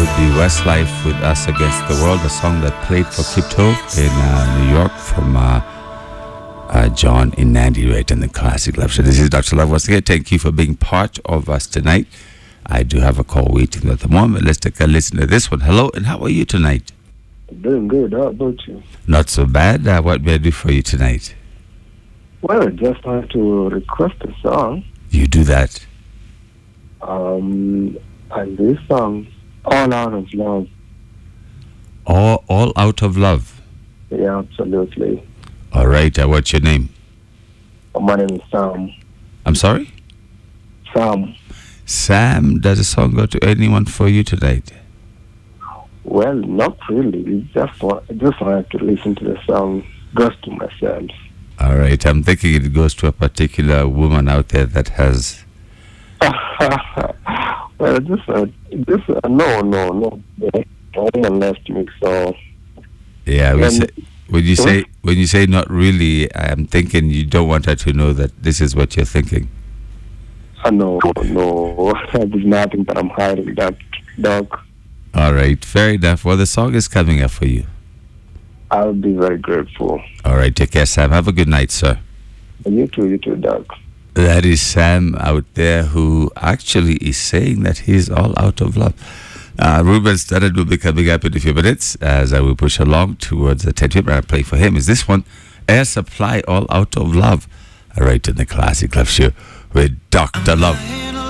would be Westlife with Us Against the World, a song that played for Kipto in New York from John in Nandi right in the Classic Love Show. This is Dr. Love once again. Thank you for being part of us tonight. I do have a call waiting at the moment. Let's take a listen to this one. Hello, and how are you tonight? Doing good. How about you? Not so bad. What may I do for you tonight? Well, I just want to request a song. You do that. And this song, All Out of Love. All Out of Love? Yeah, absolutely. All right. What's your name? My name is Sam. I'm sorry? Sam. Sam, does a song go to anyone for you tonight? Well, not really. I just wanted to listen to the song, just to myself. All right. I'm thinking it goes to a particular woman out there that has... Well, no. The woman left me, so... Yeah, when you say not really, I'm thinking you don't want her to know that this is what you're thinking. No. There's nothing that I'm hiding, that dog. All right, fair enough. Well, the song is coming up for you. I'll be very grateful. All right, take care, Sam. Have a good night, sir. You too, dog. That is Sam out there who actually is saying that he's all out of love. Ruben started will be coming up in a few minutes as I will push along towards the 10th I play for him. Is this one, Air Supply, All Out of Love, right in the Classic Love Show with Dr. Love.